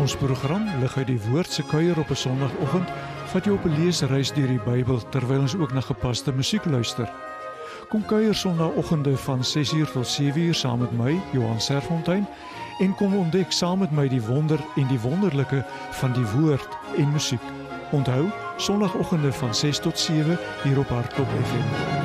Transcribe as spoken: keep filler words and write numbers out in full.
Ons program lig uit die Woord se kuier op 'n Sondagoggend, vat jou op 'n leesreis deur die Bybel terwyl ons ook na gepaste musiek luister. Kom kuier Sondagoggende van ses uur tot sewe uur saam met my, Johan Serfontein, en kom ontdek saam met my die wonder en die wonderlike van die Woord en musiek. Onthou, Sondagoggende van ses tot sewe hier op Hartklop F M.